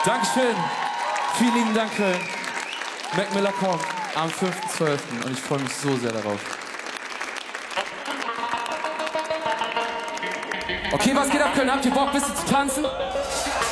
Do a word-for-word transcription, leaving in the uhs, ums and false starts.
Dankeschön. Vielen lieben Dank, Köln. Mac Miller kommt am fünften zwölften und ich freue mich so sehr darauf. Okay, was geht ab, Köln? Habt ihr Bock, ein bisschen zu tanzen?